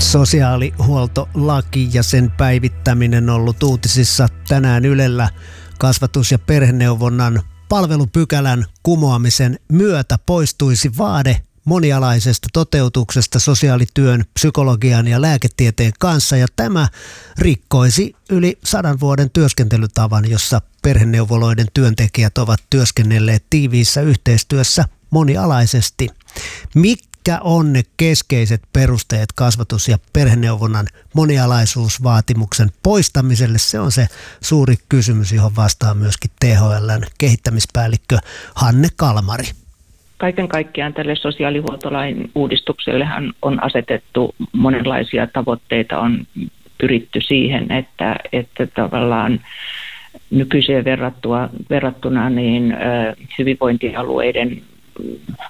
Sosiaalihuoltolaki ja sen päivittäminen on ollut uutisissa tänään Ylellä. Kasvatus- ja perheneuvonnan palvelupykälän kumoamisen myötä poistuisi vaade monialaisesta toteutuksesta sosiaalityön, psykologian ja lääketieteen kanssa, ja tämä rikkoisi yli 100 vuoden työskentelytavan, jossa perheneuvoloiden työntekijät ovat työskennelleet tiiviissä yhteistyössä monialaisesti. Mitkä on ne keskeiset perusteet kasvatus- ja perheneuvonnan monialaisuusvaatimuksen poistamiselle? Se on se suuri kysymys, johon vastaa myöskin THL:n kehittämispäällikkö Hanne Kalmari. Kaiken kaikkiaan tälle sosiaalihuoltolain uudistuksellehan on asetettu monenlaisia tavoitteita, on pyritty siihen, että tavallaan nykyiseen verrattuna niin hyvinvointialueiden